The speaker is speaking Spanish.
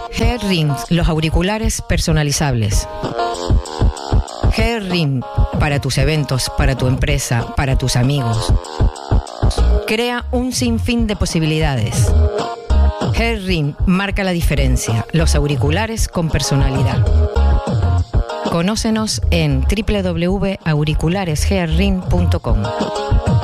G-Ring, los auriculares personalizables. G-Ring, para tus eventos, para tu empresa, para tus amigos. Crea un sinfín de posibilidades. G-Ring marca la diferencia. Los auriculares con personalidad. Conócenos en www.auricularesgring.com.